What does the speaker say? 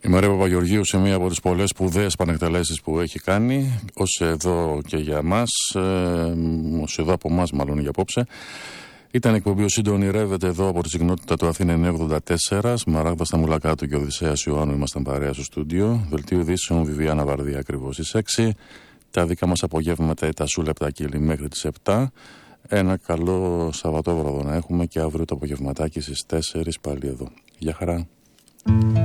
Η Μαρία Παπαγεωργίου σε μία από τις πολλές σπουδαίες πανεκτελέσεις που έχει κάνει, ως εδώ και για μας, ως εδώ από εμάς μάλλον για απόψε. Ήταν εκπομπή «Ο Σύντο ονειρεύεται» εδώ από τη συχνότητα του Αθήνα 984. Σμαράγδα Σταμουλακάτου και Οδυσσέας Ιωάννου ήμασταν παρέα στο στούντιο. Δελτίο ειδήσεων Βιβιάνα Βαρδία ακριβώς στις 6. Τα δικά μας απογεύματα τα σούλεπτα κύλι μέχρι τις 7. Ένα καλό Σαββατόβραδο να έχουμε και αύριο το απογευματάκι στις 4 πάλι εδώ. Γεια χαρά.